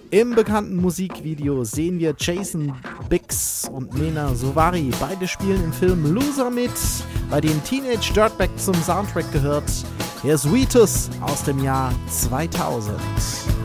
Im bekannten Musikvideo sehen wir Jason Biggs und Mena Suvari. Beide spielen im Film Loser mit, bei dem Teenage Dirtbag zum Soundtrack gehört. Hier ist Vitus aus dem Jahr 2000.